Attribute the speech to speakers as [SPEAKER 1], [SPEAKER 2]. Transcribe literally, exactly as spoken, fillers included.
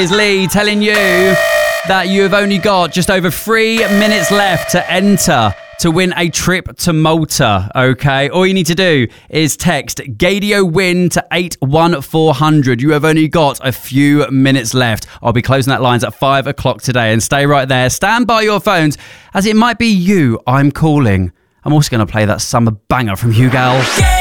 [SPEAKER 1] Is Lee telling you that you have only got just over three minutes left to enter to win a trip to Malta, okay? All you need to do is text Gaydio win to eight one four hundred. You have only got a few minutes left. I'll be closing that lines at five o'clock today, and stay right there. Stand by your phones, as it might be you I'm calling. I'm also going to play that summer banger from Hugo.